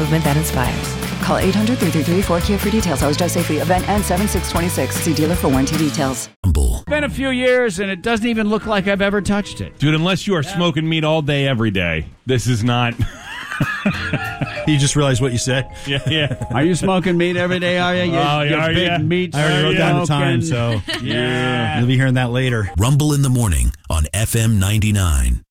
movement that inspires. Call 800-333-4KIA for details. Always drive safely. Event ends 7/6/26. See dealer for warranty details. It's been a few years, and it doesn't even look like I've ever touched it. Dude, unless you are smoking meat all day, every day, this is not... You just realized what you said? Yeah. Are you smoking meat every day, are you? Big meat. I already wrote down the time, so yeah. you'll be hearing that later. Rumble in the morning on FM 99.